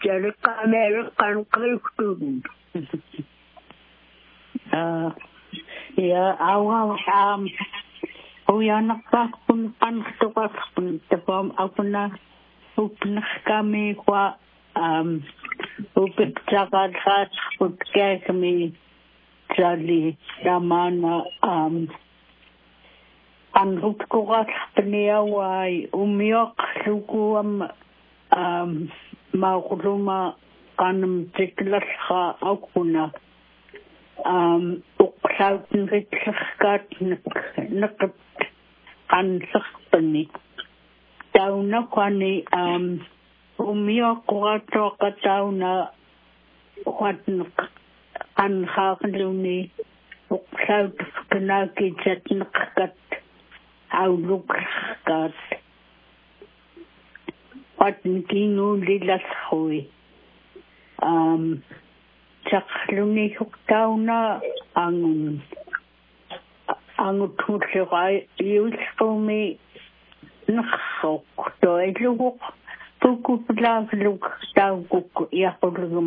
American student. Yeah, our we are not back from Panstock, the bomb opener, open kami qua open Jagad hat, put me, Charlie, Ramana, and Rutkorat, Pneawai, Umiok, Sukuam, Mauruma, Kanum, Tiklasha, Okuna. Uksauten Ritzgat Nukat Kansakpani. Dauna Kwani Umio Quato Katauna Quatnuk Anhakluni Uksaut Kanaki Jetnakat Aulukat Patnkinu Lilas Hui. Chakluni huktauna ang tusiray yusumi nakhok to ilugok puku plag lug tawuk yakul